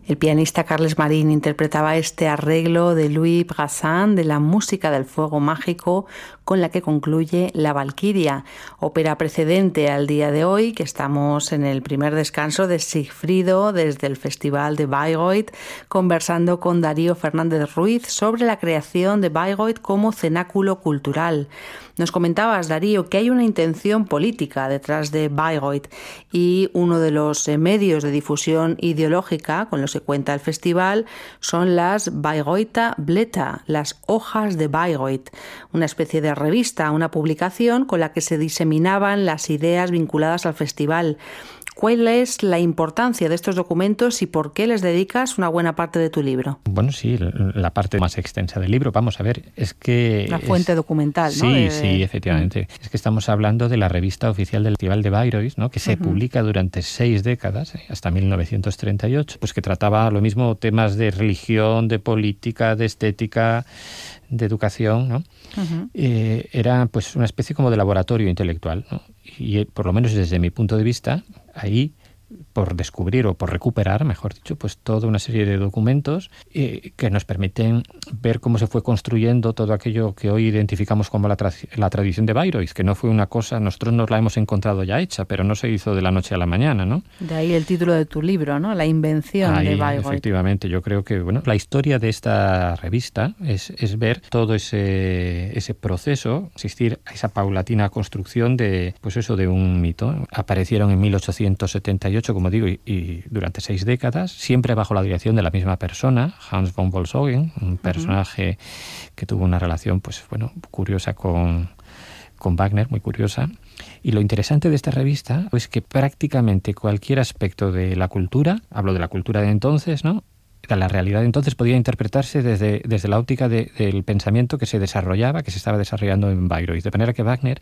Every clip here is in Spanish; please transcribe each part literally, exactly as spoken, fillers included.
El pianista Carles Marín interpretaba este arreglo de Louis Brassens de la música del fuego mágico con la que concluye La Valquiria, ópera precedente al día de hoy, que estamos en el primer descanso de Sigfrido desde el Festival de Bayreuth, conversando con Darío Fernández Ruiz sobre la creación de Bayreuth como cenáculo cultural. Nos comentabas, Darío, que hay una intención política detrás de Bayreuth y uno de los medios de difusión ideológica con los que cuenta el festival son las Bayreuther Blätter, las hojas de Bayreuth, una especie de revista, una publicación con la que se diseminaban las ideas vinculadas al festival. ¿Cuál es la importancia de estos documentos y por qué les dedicas una buena parte de tu libro? Bueno, sí, la parte más extensa del libro, vamos a ver, es que... La fuente es... documental, ¿no? Sí, de... sí, efectivamente. Es que estamos hablando de la revista oficial del Festival de Bayreuth, ¿no? Que se uh-huh. publica durante seis décadas, hasta mil novecientos treinta y ocho, pues que trataba lo mismo temas de religión, de política, de estética, de educación, ¿no? Uh-huh. Eh, era pues una especie como de laboratorio intelectual, ¿no? Y por lo menos desde mi punto de vista, ahí por descubrir o por recuperar, mejor dicho, pues toda una serie de documentos eh, que nos permiten ver cómo se fue construyendo todo aquello que hoy identificamos como la, tra- la tradición de Bayreuth, que no fue una cosa, nosotros nos la hemos encontrado ya hecha, pero no se hizo de la noche a la mañana, ¿no? De ahí el título de tu libro, ¿no? La invención ahí, de Bayreuth. Efectivamente, yo creo que bueno, la historia de esta revista es, es ver todo ese, ese proceso, asistir a esa paulatina construcción de, pues eso, de un mito. Aparecieron en mil ochocientos setenta y ocho, como digo, y, y durante seis décadas, siempre bajo la dirección de la misma persona, Hans von Bolshogen, un personaje uh-huh. que tuvo una relación, pues bueno, curiosa con, con Wagner, muy curiosa. Y lo interesante de esta revista es que prácticamente cualquier aspecto de la cultura, hablo de la cultura de entonces, ¿no?, de la realidad de entonces, podía interpretarse desde, desde la óptica de, del pensamiento que se desarrollaba, que se estaba desarrollando en Bayreuth. De manera que Wagner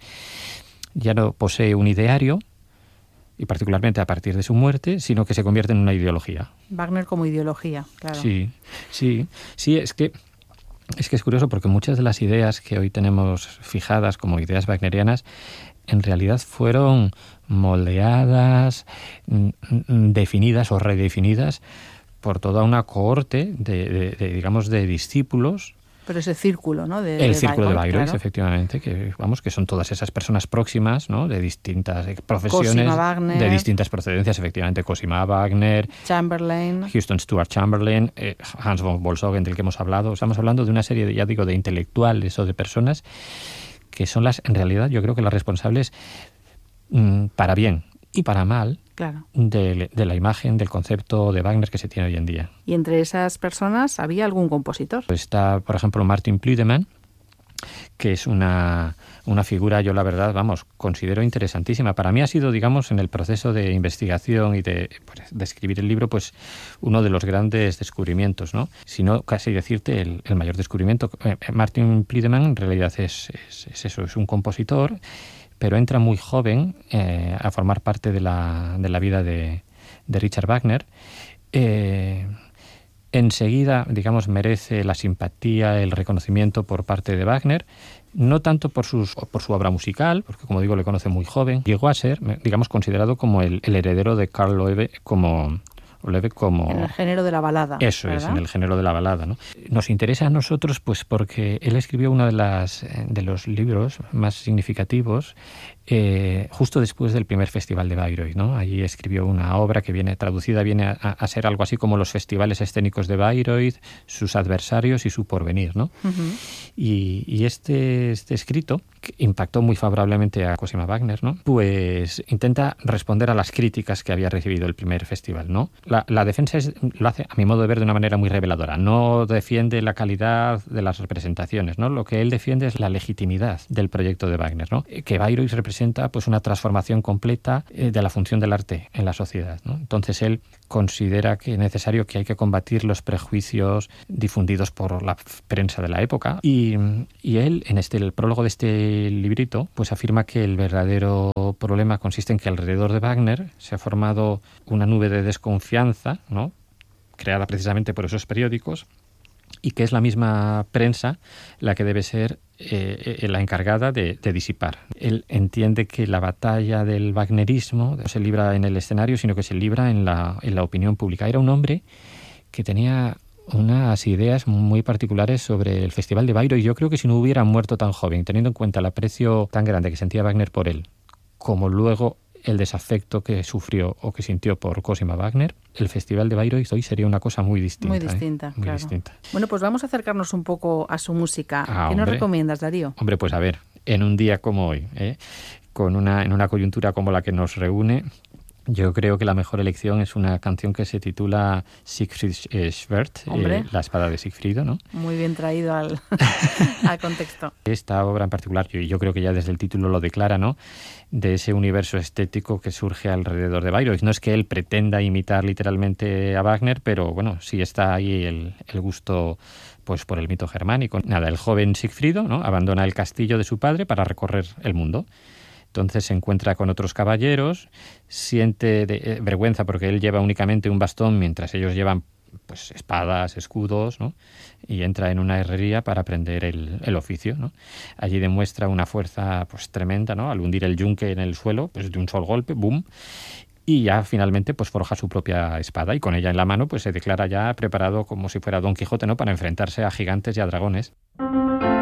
ya no posee un ideario, y particularmente a partir de su muerte, sino que se convierte en una ideología. Wagner como ideología, claro. Sí, sí, sí, es que es que es curioso porque muchas de las ideas que hoy tenemos fijadas como ideas wagnerianas en realidad fueron moldeadas, definidas o redefinidas por toda una cohorte de, de, de digamos, de discípulos. Pero ese círculo, ¿no? De, el de círculo Bayreuth, de Bayreuth, claro. Efectivamente, que vamos, que son todas esas personas próximas, ¿no?, de distintas profesiones, Cosima Wagner, de distintas procedencias, efectivamente, Cosima Wagner, Chamberlain, Houston Stuart Chamberlain, eh, Hans von Bolshogen, del que hemos hablado. Estamos hablando de una serie de, ya digo, de intelectuales o de personas que son las, en realidad, yo creo que las responsables mmm, para bien y para mal, claro, de, de la imagen, del concepto de Wagner que se tiene hoy en día. ¿Y entre esas personas había algún compositor? Está, por ejemplo, Martin Plüdemann, que es una, una figura, yo la verdad, vamos, considero interesantísima. Para mí ha sido, digamos, en el proceso de investigación y de, pues, de escribir el libro, pues uno de los grandes descubrimientos, ¿no? Si no, casi decirte el, el mayor descubrimiento. Eh, Martin Plüdemann en realidad es, es, es eso, es un compositor, pero entra muy joven eh, a formar parte de la, de la vida de, de Richard Wagner. Eh, enseguida, digamos, merece la simpatía, el reconocimiento por parte de Wagner, no tanto por, sus, por su obra musical, porque como digo, le conoce muy joven. Llegó a ser, digamos, considerado como el, el heredero de Karl Loewe como... Loewe como... En el género de la balada. Eso, ¿verdad? Es, en el género de la balada, ¿no? Nos interesa a nosotros pues porque él escribió uno de, las, de los libros más significativos eh, justo después del primer Festival de Bayreuth, ¿no? Allí escribió una obra que viene traducida, viene a, a ser algo así como los festivales escénicos de Bayreuth, sus adversarios y su porvenir, ¿no? Uh-huh. Y, y este, este escrito, que impactó muy favorablemente a Cosima Wagner, ¿no?, pues intenta responder a las críticas que había recibido el primer festival, ¿no? La, la defensa es, lo hace, a mi modo de ver, de una manera muy reveladora. No defiende la calidad de las representaciones, ¿no? Lo que él defiende es la legitimidad del proyecto de Wagner, ¿no? Que Bayreuth representa pues una transformación completa eh, de la función del arte en la sociedad, ¿no? Entonces él considera que es necesario, que hay que combatir los prejuicios difundidos por la prensa de la época y, y él, en este, el prólogo de este librito, pues afirma que el verdadero problema consiste en que alrededor de Wagner se ha formado una nube de desconfianza, ¿no?, creada precisamente por esos periódicos, y que es la misma prensa la que debe ser eh, la encargada de, de disipar. Él entiende que la batalla del wagnerismo no se libra en el escenario, sino que se libra en la, en la opinión pública. Era un hombre que tenía unas ideas muy particulares sobre el Festival de Bayreuth, y yo creo que si no hubiera muerto tan joven, teniendo en cuenta el aprecio tan grande que sentía Wagner por él, como luego el desafecto que sufrió o que sintió por Cosima Wagner, el Festival de Bayreuth hoy sería una cosa muy distinta. Muy distinta, ¿eh? Muy claro. distinta. Bueno, pues vamos a acercarnos un poco a su música. Ah, ¿Qué hombre. nos recomiendas, Darío? Hombre, pues a ver, en un día como hoy, ¿eh? con una, en una coyuntura como la que nos reúne, yo creo que la mejor elección es una canción que se titula Siegfried eh, Schwert, eh, la espada de Sigfrido, ¿no? Muy bien traído al, al contexto. Esta obra en particular, yo, yo creo que ya desde el título lo declara, ¿no? De ese universo estético que surge alrededor de Bayreuth. No es que él pretenda imitar literalmente a Wagner, pero bueno, sí está ahí el, el gusto pues por el mito germánico. Nada, el joven Sigfrido, ¿no? Abandona el castillo de su padre para recorrer el mundo. Entonces se encuentra con otros caballeros, siente de, eh, vergüenza porque él lleva únicamente un bastón mientras ellos llevan pues espadas, escudos, ¿no? Y entra en una herrería para aprender el, el oficio, ¿no? Allí demuestra una fuerza pues tremenda, ¿no? Al hundir el yunque en el suelo, pues de un solo golpe, ¡boom! Y ya finalmente pues forja su propia espada y con ella en la mano pues se declara ya preparado como si fuera Don Quijote, ¿no? Para enfrentarse a gigantes y a dragones.